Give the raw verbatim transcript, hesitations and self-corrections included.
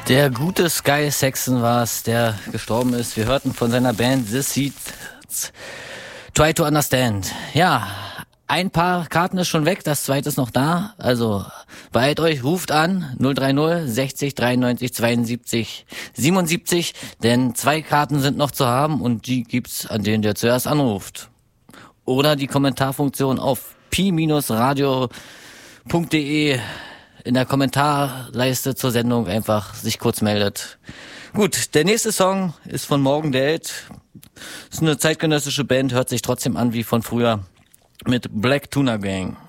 Der gute Sky Saxon war es, der gestorben ist. Wir hörten von seiner Band The Seeds Try to Understand. Ja, ein paar Karten ist schon weg, das zweite ist noch da. Also beeilt euch, ruft an null drei null sechzig dreiundneunzig zweiundsiebzig siebenundsiebzig, denn zwei Karten sind noch zu haben und die gibt's an den, der zuerst anruft. Oder die Kommentarfunktion auf pi radio punkt de in der Kommentarleiste zur Sendung einfach sich kurz meldet. Gut, der nächste Song ist von Morgan Date. Ist eine zeitgenössische Band, hört sich trotzdem an wie von früher mit Black Tuna Gang.